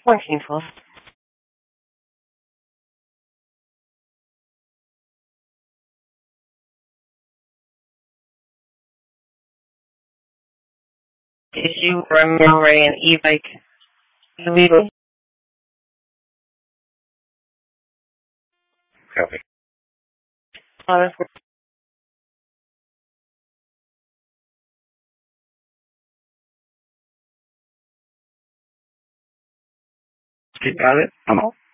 Working for. Did you remember an e-bike illegally? Copy. You got it? I'm off.